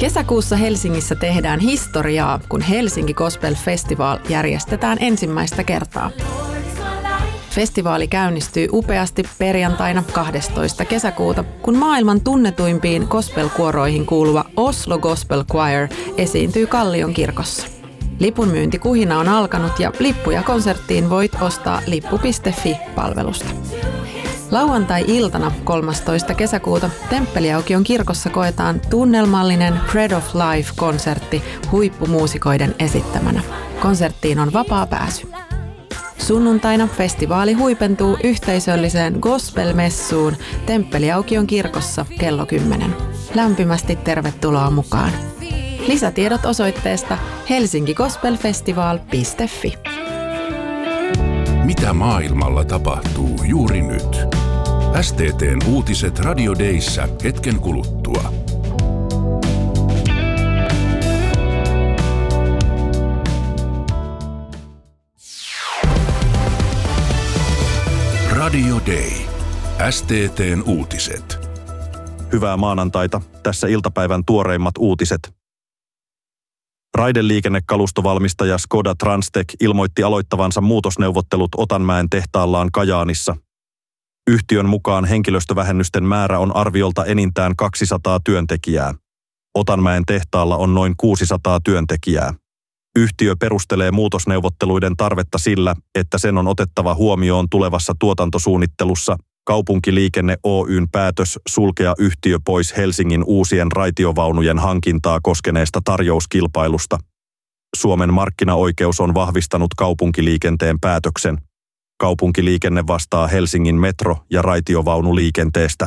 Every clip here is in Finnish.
Kesäkuussa Helsingissä tehdään historiaa, kun Helsinki Gospel Festival järjestetään ensimmäistä kertaa. Festivaali käynnistyy upeasti perjantaina 12. kesäkuuta, kun maailman tunnetuimpiin gospel-kuoroihin kuuluva Oslo Gospel Choir esiintyy Kallion kirkossa. Lipunmyyntikuhina on alkanut ja lippuja konserttiin voit ostaa lippu.fi-palvelusta. Lauantai-iltana 13. kesäkuuta Temppeliaukion kirkossa koetaan tunnelmallinen Bread of Life-konsertti huippumuusikoiden esittämänä. Konserttiin on vapaa pääsy. Sunnuntaina festivaali huipentuu yhteisölliseen gospel-messuun Temppeliaukion kirkossa kello 10. Lämpimästi tervetuloa mukaan. Lisätiedot osoitteesta helsinkigospelfestival.fi. Mitä maailmalla tapahtuu juuri nyt? STT:n uutiset Radio Dayssä hetken kuluttua. Radio Day. STT:n uutiset. Hyvää maanantaita. Tässä iltapäivän tuoreimmat uutiset. Raideliikennekalustovalmistaja Škoda Transtech ilmoitti aloittavansa muutosneuvottelut Otanmäen tehtaallaan Kajaanissa. Yhtiön mukaan henkilöstövähennysten määrä on arviolta enintään 200 työntekijää. Otanmäen tehtaalla on noin 600 työntekijää. Yhtiö perustelee muutosneuvotteluiden tarvetta sillä, että sen on otettava huomioon tulevassa tuotantosuunnittelussa Kaupunkiliikenne Oyn päätös sulkea yhtiö pois Helsingin uusien raitiovaunujen hankintaa koskeneesta tarjouskilpailusta. Suomen markkinaoikeus on vahvistanut kaupunkiliikenteen päätöksen. Kaupunkiliikenne vastaa Helsingin metro- ja raitiovaunuliikenteestä.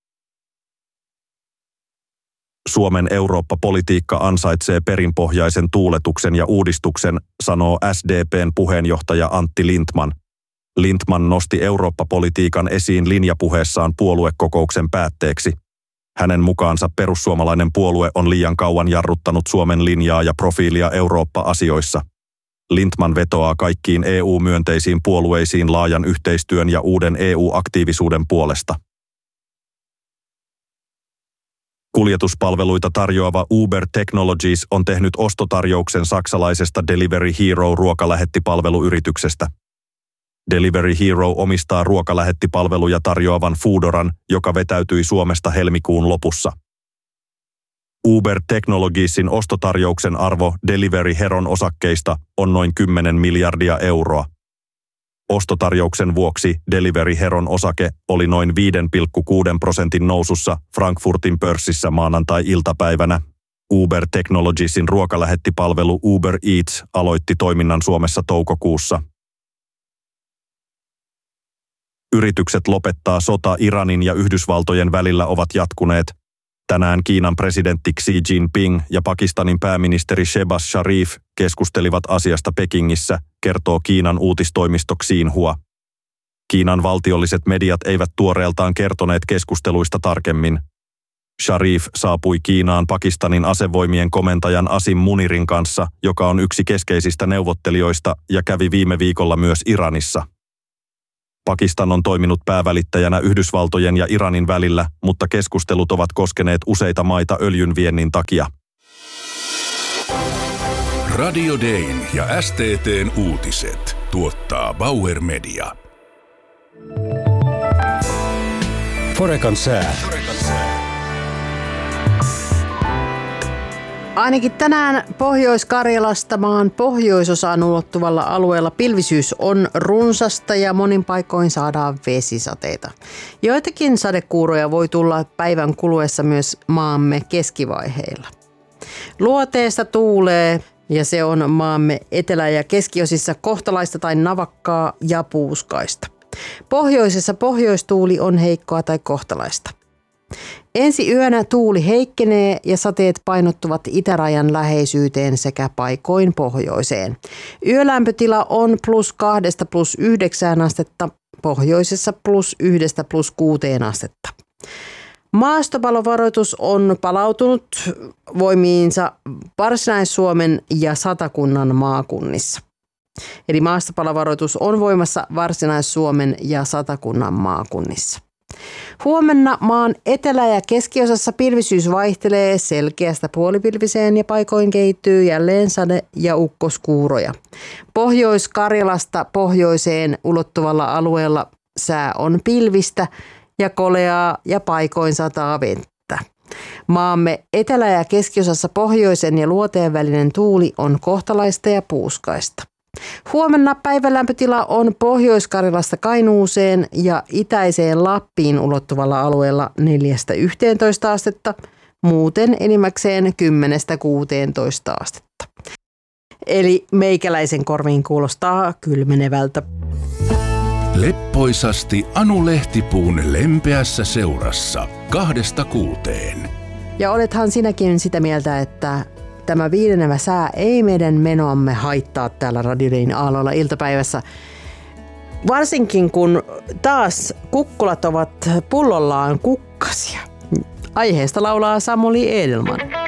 Suomen Eurooppa-politiikka ansaitsee perinpohjaisen tuuletuksen ja uudistuksen, sanoo SDP:n puheenjohtaja Antti Lindtman. Lindtman nosti Eurooppa-politiikan esiin linjapuheessaan puoluekokouksen päätteeksi. Hänen mukaansa perussuomalainen puolue on liian kauan jarruttanut Suomen linjaa ja profiilia Eurooppa-asioissa. Lindtman vetoaa kaikkiin EU-myönteisiin puolueisiin laajan yhteistyön ja uuden EU-aktiivisuuden puolesta. Kuljetuspalveluita tarjoava Uber Technologies on tehnyt ostotarjouksen saksalaisesta Delivery Hero-ruokalähettipalveluyrityksestä. Delivery Hero omistaa ruokalähettipalveluja tarjoavan Foodoran, joka vetäytyi Suomesta helmikuun lopussa. Uber Technologiesin ostotarjouksen arvo Delivery Heron osakkeista on noin 10 miljardia euroa. Ostotarjouksen vuoksi Delivery Heron osake oli noin 5,6% nousussa Frankfurtin pörssissä maanantai-iltapäivänä. Uber Technologiesin ruokalähettipalvelu Uber Eats aloitti toiminnan Suomessa toukokuussa. Yritykset lopettaa sota Iranin ja Yhdysvaltojen välillä ovat jatkuneet. Tänään Kiinan presidentti Xi Jinping ja Pakistanin pääministeri Shehbaz Sharif keskustelivat asiasta Pekingissä, kertoo Kiinan uutistoimisto Xinhua. Kiinan valtiolliset mediat eivät tuoreeltaan kertoneet keskusteluista tarkemmin. Sharif saapui Kiinaan Pakistanin asevoimien komentajan Asim Munirin kanssa, joka on yksi keskeisistä neuvottelijoista ja kävi viime viikolla myös Iranissa. Pakistan on toiminut päävälittäjänä Yhdysvaltojen ja Iranin välillä, mutta keskustelut ovat koskeneet useita maita öljyn viennin takia. Radio Dayn ja STT:n uutiset tuottaa Bauer Media. Forecan sää. Ainakin tänään Pohjois-Karjalasta maan pohjoisosaan ulottuvalla alueella pilvisyys on runsasta ja monin paikoin saadaan vesisateita. Joitakin sadekuuroja voi tulla päivän kuluessa myös maamme keskivaiheilla. Luoteesta tuulee ja se on maamme etelä- ja keskiosissa kohtalaista tai navakkaa ja puuskaista. Pohjoisessa pohjoistuuli on heikkoa tai kohtalaista. Ensi yönä tuuli heikkenee ja sateet painottuvat itärajan läheisyyteen sekä paikoin pohjoiseen. Yölämpötila on +2 +9 astetta, pohjoisessa +1 +6 astetta. Maastopalovaroitus on palautunut voimiinsa Varsinais-Suomen ja Satakunnan maakunnissa. Eli maastopalovaroitus on voimassa Varsinais-Suomen ja Satakunnan maakunnissa. Huomenna maan etelä- ja keskiosassa pilvisyys vaihtelee selkeästä puolipilviseen ja paikoin kehittyy jälleen sade- ja ukkoskuuroja. Pohjois-Karjalasta pohjoiseen ulottuvalla alueella sää on pilvistä ja koleaa ja paikoin sataa vettä. Maamme etelä- ja keskiosassa pohjoisen ja luoteen välinen tuuli on kohtalaista ja puuskaista. Huomenna päivälämpötila on Pohjois-Karjalasta Kainuuseen ja itäiseen Lappiin ulottuvalla alueella 4–11 astetta, muuten enimmäkseen 10–16 astetta. Eli meikäläisen korviin kuulostaa kylmenevältä. Leppoisasti Anu Lehtipuun lempeässä seurassa 2–6. Ja olethan sinäkin sitä mieltä, että tämä viilenevä sää ei meidän menoamme haittaa täällä Radio Dayn aalloilla iltapäivässä. Varsinkin kun taas kukkulat ovat pullollaan kukkasia. Aiheesta laulaa Samuli Edelman.